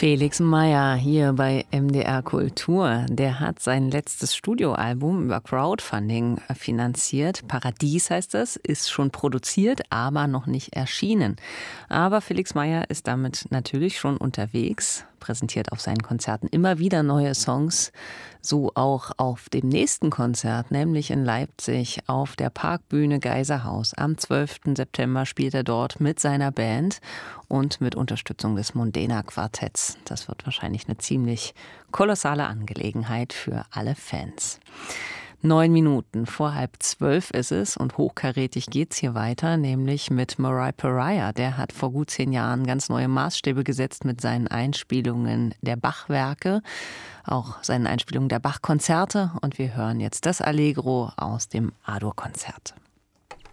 Felix Meyer hier bei MDR Kultur. Der hat sein letztes Studioalbum über Crowdfunding finanziert. Paradies heißt es, ist schon produziert, aber noch nicht erschienen. Aber Felix Meyer ist damit natürlich schon unterwegs, präsentiert auf seinen Konzerten immer wieder neue Songs. So auch auf dem nächsten Konzert, nämlich in Leipzig auf der Parkbühne Geiserhaus. Am 12. September spielt er dort mit seiner Band und mit Unterstützung des Mundena Quartetts. Das wird wahrscheinlich eine ziemlich kolossale Angelegenheit für alle Fans. 9 Minuten vor 11:30 ist es und hochkarätig geht's hier weiter, nämlich mit Mariah Pariah. Der hat vor gut 10 Jahren ganz neue Maßstäbe gesetzt mit seinen Einspielungen der Bach-Werke, auch seinen Einspielungen der Bach-Konzerte. Und wir hören jetzt das Allegro aus dem A-Dur-Konzert.